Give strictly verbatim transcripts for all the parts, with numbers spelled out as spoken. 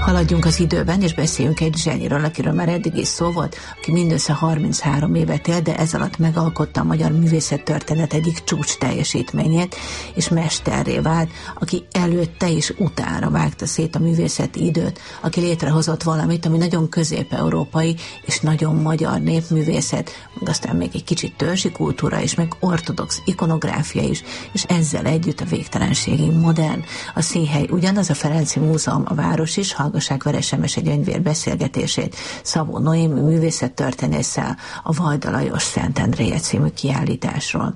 Haladjunk az időben, és beszéljünk egy zseniről, akiről már eddig is szó volt, aki mindössze harminchárom évet él, de ez alatt megalkotta a magyar művészettörténet egyik csúcs teljesítményét, és mesterré vált, aki előtte és utána vágta szét a művészeti időt, aki létrehozott valamit, ami nagyon közép-európai és nagyon magyar népművészet, aztán még egy kicsit törzsi kultúra is, meg ortodox ikonográfia is, és ezzel együtt a végtelenségig modern. A színhely ugyanaz, a Ferenci Múzeum, a város is. Hallgassák Veres Emese Gyöngyvér beszélgetését Szabó Noémi művészettörténésszel a Vajda Lajos Szentendréje című kiállításról.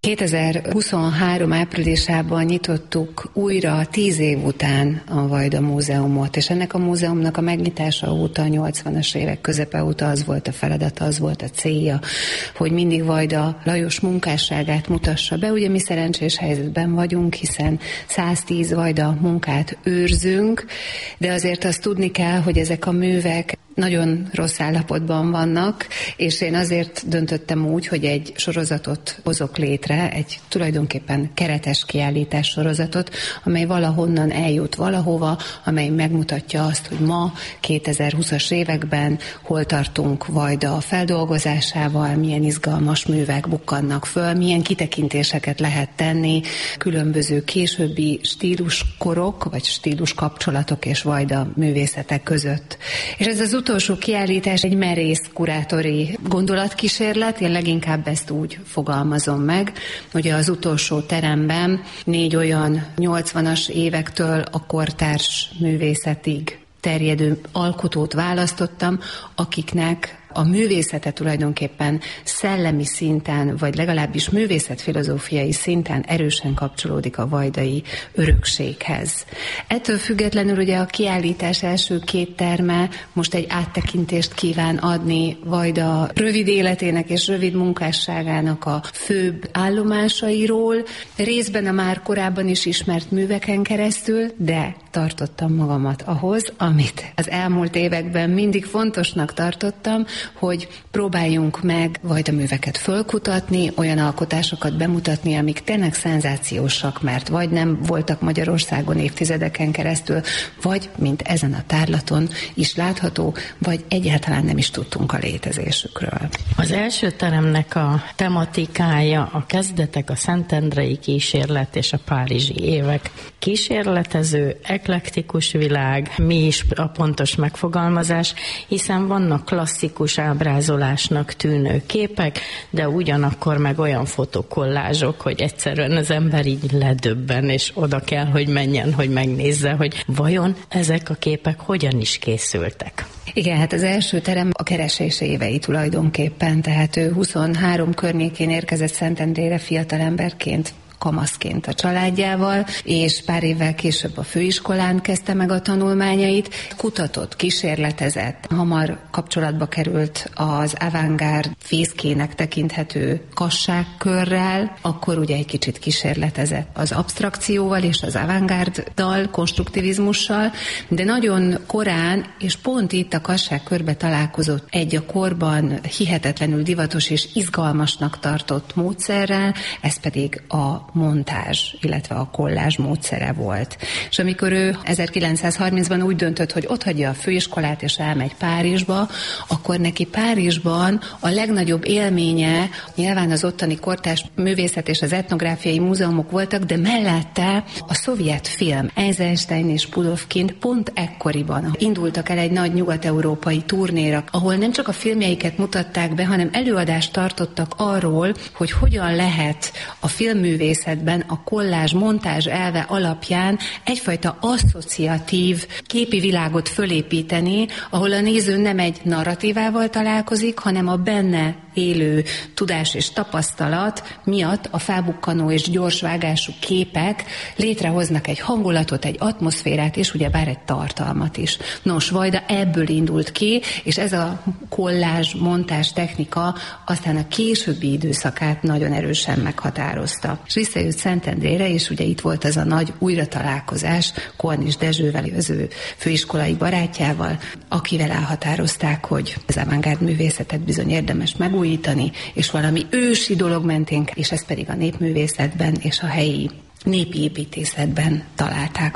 kétezer-huszonhárom áprilisában nyitottuk újra tíz év után a Vajda Múzeumot, és ennek a múzeumnak a megnyitása óta, a nyolcvanas évek közepe óta az volt a feladata, az volt a célja, hogy mindig Vajda Lajos munkásságát mutassa be. Ugye mi szerencsés helyzetben vagyunk, hiszen száztíz Vajda munkát őrzünk, de azért azt tudni kell, hogy ezek a művek nagyon rossz állapotban vannak, és én azért döntöttem úgy, hogy egy sorozatot hozok létre, egy tulajdonképpen keretes kiállítás sorozatot, amely valahonnan eljut valahova, amely megmutatja azt, hogy ma kétezer-húszas években hol tartunk Vajda feldolgozásával, milyen izgalmas művek bukkannak föl, milyen kitekintéseket lehet tenni különböző későbbi stíluskorok, vagy stíluskapcsolatok és Vajda művészetek között. És ez az utolsó kiállítás egy merész kurátori gondolatkísérlet, én leginkább ezt úgy fogalmazom meg, hogy az utolsó teremben négy olyan nyolcvanas évektől a kortárs művészetig terjedő alkotót választottam, akiknek a művészete tulajdonképpen szellemi szinten, vagy legalábbis művészetfilozófiai szinten erősen kapcsolódik a vajdai örökséghez. Ettől függetlenül ugye a kiállítás első két terme most egy áttekintést kíván adni Vajda rövid életének és rövid munkásságának a főbb állomásairól, részben a már korábban is ismert műveken keresztül, de tartottam magamat ahhoz, amit az elmúlt években mindig fontosnak tartottam, hogy próbáljunk meg Vajda műveket fölkutatni, olyan alkotásokat bemutatni, amik tényleg szenzációsak, mert vagy nem voltak Magyarországon évtizedeken keresztül, vagy, mint ezen a tárlaton is látható, vagy egyáltalán nem is tudtunk a létezésükről. Az első teremnek a tematikája a kezdetek, a szentendrei kísérlet és a párizsi évek. Kísérletező, eklektikus világ, mi is a pontos megfogalmazás, hiszen vannak klasszikus ábrázolásnak tűnő képek, de ugyanakkor meg olyan fotokollázsok, hogy egyszerűen az ember így ledöbben, és oda kell, hogy menjen, hogy megnézze, hogy vajon ezek a képek hogyan is készültek. Igen, hát az első terem a keresés évei tulajdonképpen, tehát ő huszonhárom környékén érkezett Szentendrére fiatalemberként, kamaszként a családjával, és pár évvel később a főiskolán kezdte meg a tanulmányait, kutatott, kísérletezett, hamar kapcsolatba került az avantgárd fészkének tekinthető kasságkörrel, akkor ugye egy kicsit kísérletezett az absztrakcióval és az avantgárddal, konstruktivizmussal, de nagyon korán, és pont itt a kasságkörbe találkozott egy a korban hihetetlenül divatos és izgalmasnak tartott módszerrel, ez pedig a montázs, illetve a kollázs módszere volt. És amikor ő ezerkilencszázharmincban úgy döntött, hogy otthagyja a főiskolát és elmegy Párizsba, akkor neki Párizsban a legnagyobb élménye nyilván az ottani kortárs művészet és az etnográfiai múzeumok voltak, de mellette a szovjet film, Eisenstein és Pudovkin pont ekkoriban indultak el egy nagy nyugat-európai turnéra, ahol nem csak a filmjeiket mutatták be, hanem előadást tartottak arról, hogy hogyan lehet a filmművészet a kollázs, montázs elve alapján egyfajta asszociatív képi világot fölépíteni, ahol a néző nem egy narratívával találkozik, hanem a benne élő tudás és tapasztalat miatt a felbukkanó és gyors vágású képek létrehoznak egy hangulatot, egy atmoszférát, és ugyebár egy tartalmat is. Nos, Vajda ebből indult ki, és ez a kollázs, montázs technika aztán a későbbi időszakát nagyon erősen meghatározta. És visszajött Szentendrére, és ugye itt volt az a nagy újratalálkozás Kornis Dezsővel, az ő főiskolai barátjával, akivel elhatározták, hogy az avantgárd művészetet bizony érdemes megújítani, és valami ősi dolog mentén, és ezt pedig a népművészetben és a helyi népi építészetben találták meg.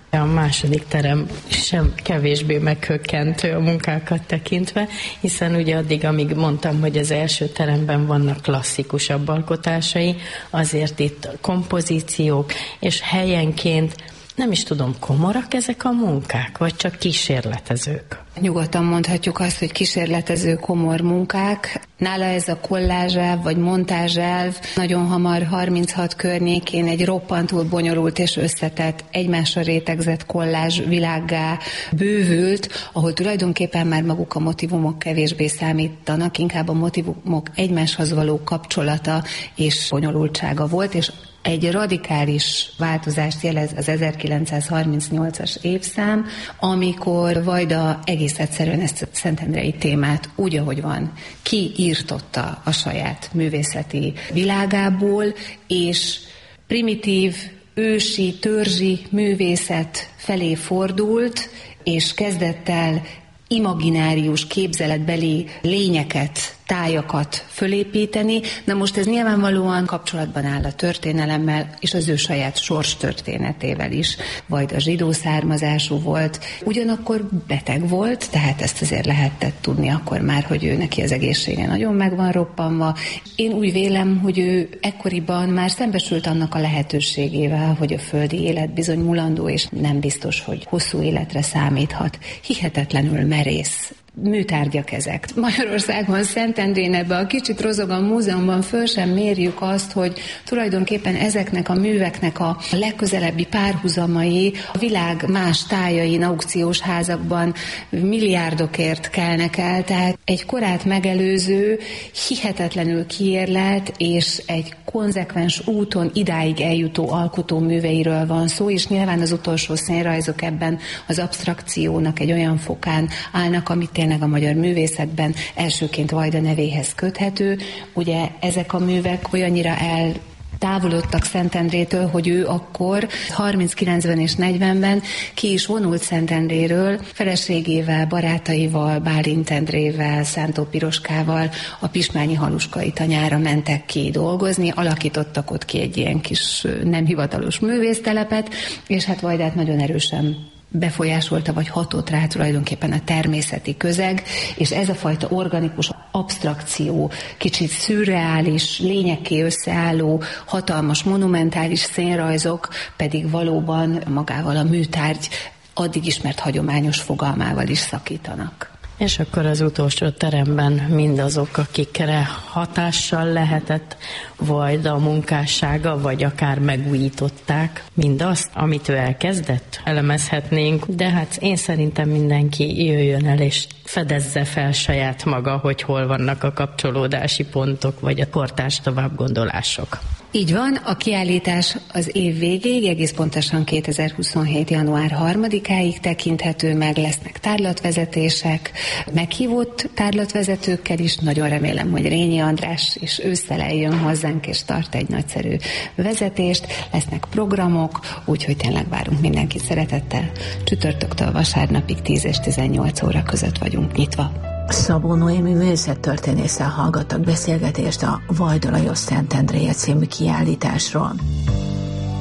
A második terem sem kevésbé meghökkentő a munkákat tekintve, hiszen ugye addig, amíg mondtam, hogy az első teremben vannak klasszikusabb alkotásai, azért itt kompozíciók, és helyenként nem is tudom, komorak ezek a munkák, vagy csak kísérletezők? Nyugodtan mondhatjuk azt, hogy kísérletező komor munkák. Nála ez a kollázselv vagy montázselv nagyon hamar harminchat környékén egy roppantul bonyolult és összetett, egymásra rétegzett kollázs világgá bővült, ahol tulajdonképpen már maguk a motívumok kevésbé számítanak, inkább a motívumok egymáshoz való kapcsolata és bonyolultsága volt, és egy radikális változást jelez az ezerkilencszázharmincnyolcas évszám, amikor Vajda egész egyszerűen ezt a szentendrei témát úgy, ahogy van, kiírtotta a saját művészeti világából, és primitív, ősi, törzsi művészet felé fordult, és kezdett el imaginárius, képzeletbeli lényeket, tájakat fölépíteni. Na most ez nyilvánvalóan kapcsolatban áll a történelemmel, és az ő saját sors történetével is. Vajda zsidó származású volt, ugyanakkor beteg volt, tehát ezt azért lehetett tudni akkor már, hogy ő neki az egészsége nagyon meg van roppanva. Én úgy vélem, hogy ő ekkoriban már szembesült annak a lehetőségével, hogy a földi élet bizony mulandó, és nem biztos, hogy hosszú életre számíthat. Hihetetlenül merész műtárgyak ezek. Magyarországon Szentendrén ebbe a kicsit rozogan múzeumban föl sem mérjük azt, hogy tulajdonképpen ezeknek a műveknek a legközelebbi párhuzamai a világ más tájain, aukciós házakban milliárdokért kelnek el, tehát egy korát megelőző, hihetetlenül kiérlelt és egy konzekvens úton idáig eljutó alkotó műveiről van szó, és nyilván az utolsó színrajzok ebben az absztrakciónak egy olyan fokán állnak, amit tényleg a magyar művészetben elsőként Vajda nevéhez köthető. Ugye ezek a művek olyannyira el távolodtak Szentendrétől, hogy ő akkor harminckilencben és negyvenben ki is vonult Szentendréről, feleségével, barátaival, Bálint Endrével, Szántó Piroskával a Pismányi Haluskai tanyára mentek ki dolgozni, alakítottak ott ki egy ilyen kis nem hivatalos művésztelepet, és hát Vajdát nagyon erősen befolyásolta, vagy hatott rá tulajdonképpen a természeti közeg, és ez a fajta organikus absztrakció, kicsit szürreális, lényekké összeálló, hatalmas, monumentális színrajzok pedig valóban magával a műtárgy addig ismert hagyományos fogalmával is szakítanak. És akkor az utolsó teremben mindazok, akikre hatással lehetett Vajda a munkássága, vagy akár megújították mindazt, amit ő elkezdett, elemezhetnénk, de hát én szerintem mindenki jöjjön el és fedezze fel saját maga, hogy hol vannak a kapcsolódási pontok, vagy a kortárs továbbgondolások. Így van, a kiállítás az év végéig, egész pontosan kétezer-huszonhét. január harmadikáig tekinthető meg, lesznek tárlatvezetések, meghívott tárlatvezetőkkel is, nagyon remélem, hogy Rényi András is ősszel eljön hozzánk, és tart egy nagyszerű vezetést, lesznek programok, úgyhogy tényleg várunk mindenkit szeretettel. Csütörtöktől vasárnapig tíz és tizennyolc óra között vagyunk nyitva. Szabó Noémi művészettörténésszel hallgattak beszélgetést a Vajda Lajos Szentendréje című kiállításról.